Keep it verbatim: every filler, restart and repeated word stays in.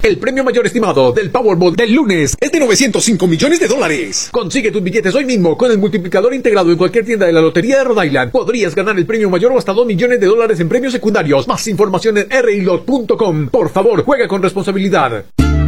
El premio mayor estimado del Powerball del lunes es de novecientos cinco millones de dólares. Consigue tus billetes hoy mismo con el multiplicador integrado en cualquier tienda de la Lotería de Rhode Island. Podrías ganar el premio mayor o hasta dos millones de dólares en premios secundarios. Más información en r i lot punto com. Por favor, juega con responsabilidad.